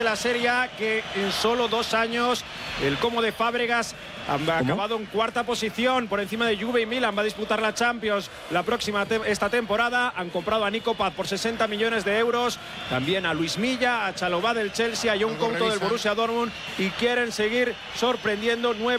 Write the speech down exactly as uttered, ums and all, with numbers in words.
La Serie A, que en solo dos años el Como de Fábregas ha ¿Cómo? acabado en cuarta posición por encima de Juve y Milan. Va a disputar la Champions la próxima te esta temporada. Han comprado a Nico Paz por sesenta millones de euros, también a Luis Milla, a Chalobah del Chelsea, a John Couto del Borussia Dortmund, y quieren seguir sorprendiendo. Nueve